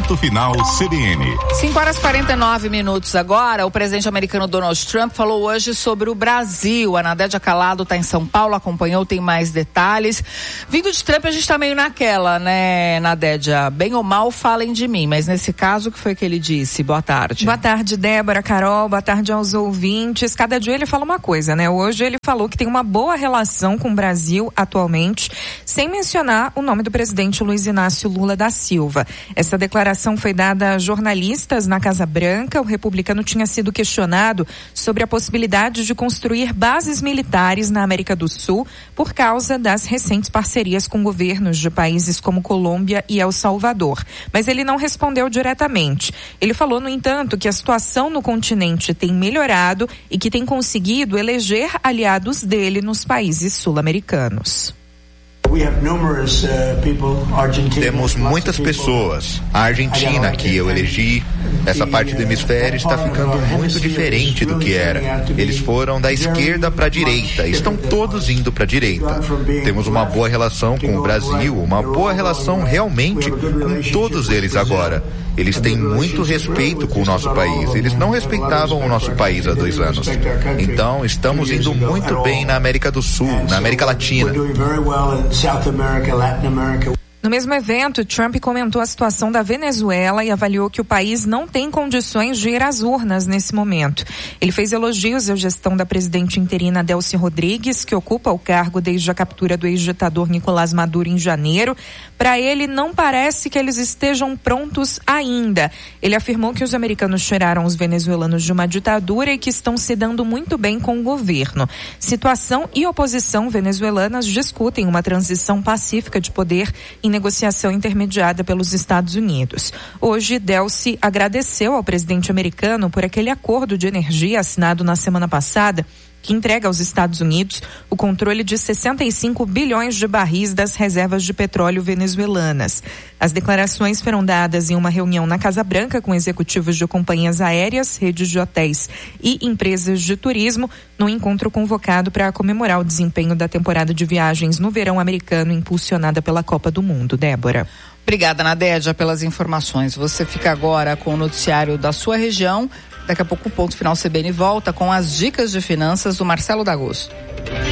Ponto Final CBN. 5h49 agora. O presidente americano Donald Trump falou hoje sobre o Brasil. A Nadédia Calado está em São Paulo, acompanhou, tem mais detalhes. Vindo de Trump, a gente está meio naquela, né, Nadédia? Bem ou mal, falem de mim, mas nesse caso, o que foi que ele disse? Boa tarde. Boa tarde, Débora, Carol, boa tarde aos ouvintes. Cada dia ele fala uma coisa, né? Hoje ele falou que tem uma boa relação com o Brasil atualmente, sem mencionar o nome do presidente Luiz Inácio Lula da Silva. Essa declaração foi dada a jornalistas na Casa Branca. O republicano tinha sido questionado sobre a possibilidade de construir bases militares na América do Sul por causa das recentes parcerias com governos de países como Colômbia e El Salvador. Mas ele não respondeu diretamente. Ele falou, no entanto, que a situação no continente tem melhorado e que tem conseguido eleger aliados dele nos países sul-americanos. Temos muitas pessoas. A Argentina, que eu elegi, essa parte do hemisfério está ficando muito diferente do que era. Eles foram da esquerda para a direita, estão todos indo para a direita. Temos uma boa relação com o Brasil, uma boa relação realmente com todos eles agora. Eles têm muito respeito com o nosso país. Eles não respeitavam o nosso país há 2 anos. Então, estamos indo muito bem na América do Sul, na América Latina. No mesmo evento, Trump comentou a situação da Venezuela e avaliou que o país não tem condições de ir às urnas nesse momento. Ele fez elogios à gestão da presidente interina Delcy Rodrigues, que ocupa o cargo desde a captura do ex-ditador Nicolás Maduro em janeiro. Para ele, não parece que eles estejam prontos ainda. Ele afirmou que os americanos tiraram os venezuelanos de uma ditadura e que estão se dando muito bem com o governo. Situação e oposição venezuelanas discutem uma transição pacífica de poder em negociação intermediada pelos Estados Unidos. Hoje, Delcy agradeceu ao presidente americano por aquele acordo de energia assinado na semana passada, que entrega aos Estados Unidos o controle de 65 bilhões de barris das reservas de petróleo venezuelanas. As declarações foram dadas em uma reunião na Casa Branca com executivos de companhias aéreas, redes de hotéis e empresas de turismo, num encontro convocado para comemorar o desempenho da temporada de viagens no verão americano impulsionada pela Copa do Mundo. Débora. Obrigada, Nadédia, pelas informações. Você fica agora com o noticiário da sua região. Daqui a pouco o Ponto Final CBN volta com as dicas de finanças do Marcelo D'Agosto.